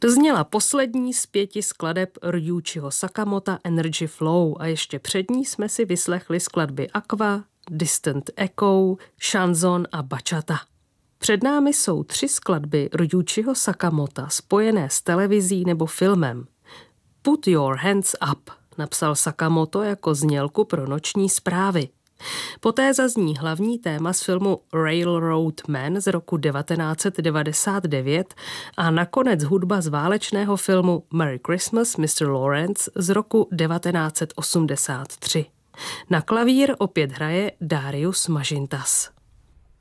Zněla poslední z 5 skladeb Ryuichiho Sakamota Energy Flow a ještě před ní jsme si vyslechli skladby Aqua, Distant Echo, Chanson a Bachata. Před námi jsou 3 skladby Ryuichiho Sakamota spojené s televizí nebo filmem. Put Your Hands Up napsal Sakamoto jako znělku pro noční zprávy. Poté zazní hlavní téma z filmu Railroad Man z roku 1999 a nakonec hudba z válečného filmu Merry Christmas, Mr. Lawrence z roku 1983. Na klavír opět hraje Darius Mažintas.